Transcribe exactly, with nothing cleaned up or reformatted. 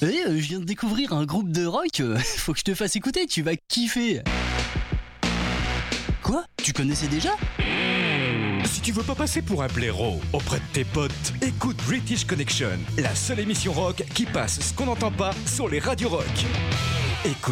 Eh, euh, je viens de découvrir un groupe de rock, euh, faut que je te fasse écouter, tu vas kiffer. Quoi? Tu connaissais déjà? Si tu veux pas passer pour un blaireau auprès de tes potes, écoute British Connection, la seule émission rock qui passe ce qu'on n'entend pas sur les radios rock. Écoute